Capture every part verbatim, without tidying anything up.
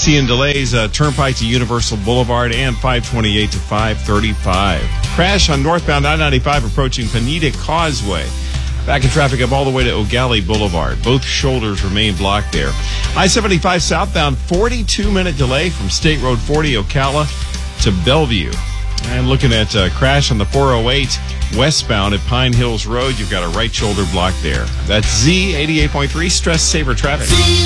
Seeing delays, uh, Turnpike to Universal Boulevard and five twenty-eight to five thirty-five. Crash on northbound I ninety-five approaching Panita Causeway. Back in traffic up all the way to O'Galley Boulevard. Both shoulders remain blocked there. I seventy-five southbound, forty-two minute delay from State Road forty Ocala to Bellevue. And looking at uh, crash on the four oh eight westbound at Pine Hills Road, you've got a right shoulder block there. That's Z eighty-eight point three, Stress Saver Traffic.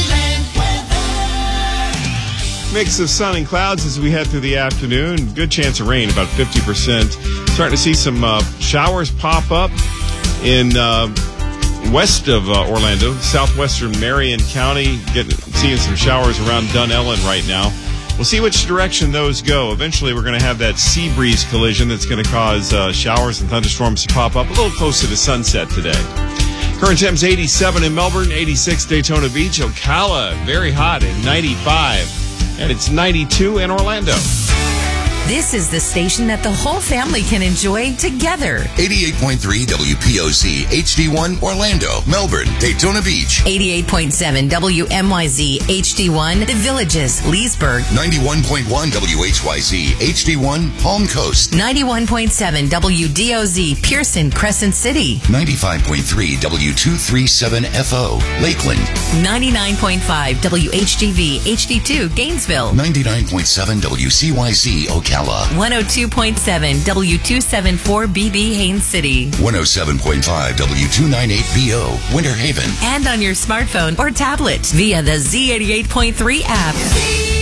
Mix of sun and clouds as we head through the afternoon. Good chance of rain, about fifty percent. Starting to see some uh, showers pop up in uh, west of uh, Orlando, southwestern Marion County. Getting seeing some showers around Dunellen right now. We'll see which direction those go. Eventually, we're going to have that sea breeze collision that's going to cause uh, showers and thunderstorms to pop up a little closer to sunset today. Current temps eighty-seven in Melbourne, eighty-six Daytona Beach, Ocala, very hot at ninety-five, and it's ninety-two in Orlando. This is the station that the whole family can enjoy together. eighty-eight point three W P O Z H D one Orlando, Melbourne, Daytona Beach. eighty-eight point seven W M Y Z H D one The Villages, Leesburg. ninety-one point one W H Y Z H D one Palm Coast. ninety-one point seven W D O Z Pearson, Crescent City. ninety-five point three W two thirty-seven F O Lakeland. ninety-nine point five W H G V H D two Gainesville. ninety-nine point seven W C Y Z Ocala. one oh two point seven W two seventy-four B B Haines City. one oh seven point five W two ninety-eight B O Winter Haven. And on your smartphone or tablet via the Z eighty-eight point three app.